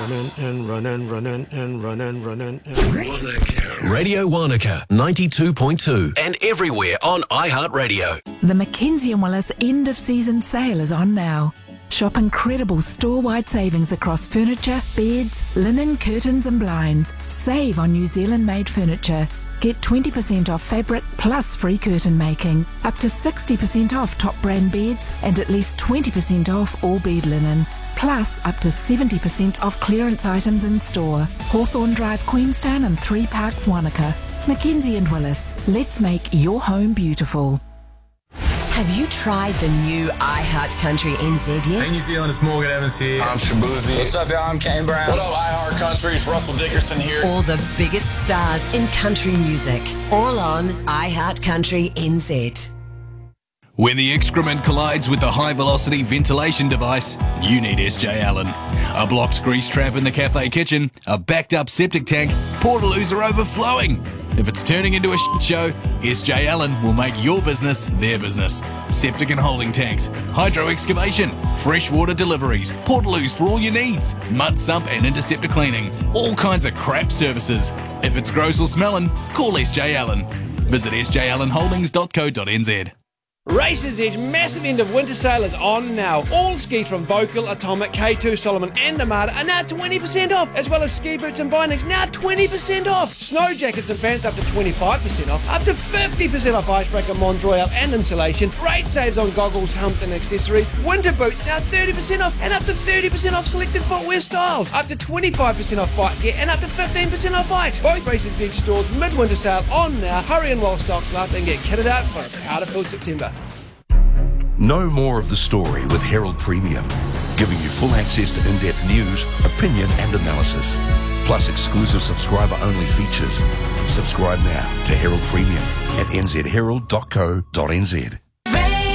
Radio Wanaka 92.2 and everywhere on iHeartRadio. The Mackenzie & Willis end of season sale is on now. Shop incredible store-wide savings across furniture, beds, linen, curtains and blinds. Save on New Zealand-made furniture. Get 20% off fabric plus free curtain making. Up to 60% off top brand beds and at least 20% off all bed linen. Plus up to 70% off clearance items in store. Hawthorne Drive, Queenstown and 3 Parks, Wanaka. Mackenzie & Willis. Let's make your home beautiful. Have you tried the new iHeart Country NZ yet? Hey New Zealand, it's Morgan Evans here. I'm Shabuzi. What's up, y'all? I'm Kane Brown. What up, iHeart Country? It's Russell Dickerson here. All the biggest stars in country music. All on iHeart Country NZ. When the excrement collides with the high-velocity ventilation device, you need SJ Allen. A blocked grease trap in the cafe kitchen, a backed-up septic tank, portaloos are overflowing. If it's turning into a shit show, SJ Allen will make your business their business. Septic and holding tanks, hydro excavation, freshwater deliveries, portaloos for all your needs, mud sump and interceptor cleaning, all kinds of crap services. If it's gross or smelling, call SJ Allen. Visit sjallenholdings.co.nz. Racers Edge massive end of winter sale is on now. All skis from Vocal, Atomic, K2, Solomon and Armada are now 20% off, as well as ski boots and bindings now 20% off. Snow jackets and pants up to 25% off, up to 50% off icebreaker, Mont Royal and insulation. Great saves on goggles, helmets and accessories. Winter boots now 30% off and up to 30% off selected footwear styles. Up to 25% off bike gear and up to 15% off bikes. Both Racers Edge stores midwinter sale on now. Hurry in while stocks last and get kitted out for a powder-filled September. Know more of the story with Herald Premium, giving you full access to in-depth news, opinion and analysis, plus exclusive subscriber-only features. Subscribe now to Herald Premium at nzherald.co.nz.